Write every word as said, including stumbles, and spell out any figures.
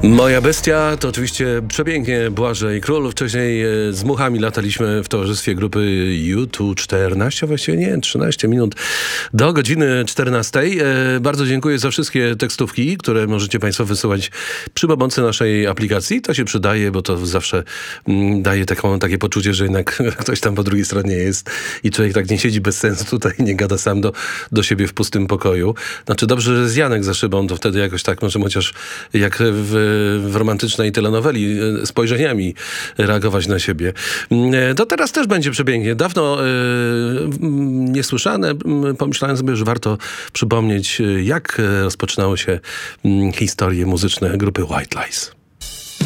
Moja bestia to oczywiście przepięknie Błażej Król. Wcześniej e, z Muchami lataliśmy w towarzystwie grupy U two czternaście, właściwie nie, trzynaście minut do godziny czternastej. E, bardzo dziękuję za wszystkie tekstówki, które możecie Państwo wysyłać przy pomocy naszej aplikacji. To się przydaje, bo to zawsze mm, daje taką, takie poczucie, że jednak ktoś tam po drugiej stronie jest i człowiek tak nie siedzi bez sensu tutaj, nie gada sam do, do siebie w pustym pokoju. Znaczy dobrze, że jest Janek za szybą, to wtedy jakoś tak możemy chociaż jak w w romantycznej telenoweli spojrzeniami reagować na siebie. To teraz też będzie przepięknie. Dawno e, niesłyszane. Pomyślałem sobie, że warto przypomnieć, jak rozpoczynały się historie muzyczne grupy White Lies.